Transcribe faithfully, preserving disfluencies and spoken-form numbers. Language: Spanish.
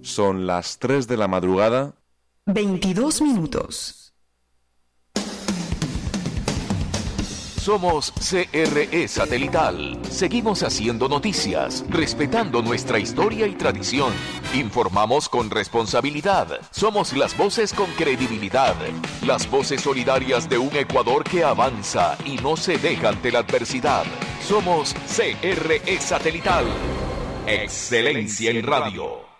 Son las tres de la madrugada. veintidós minutos. Somos C R E Satelital. Seguimos haciendo noticias, respetando nuestra historia y tradición. Informamos con responsabilidad. Somos las voces con credibilidad. Las voces solidarias de un Ecuador que avanza y no se deja ante la adversidad. Somos C R E Satelital. Excelencia en radio.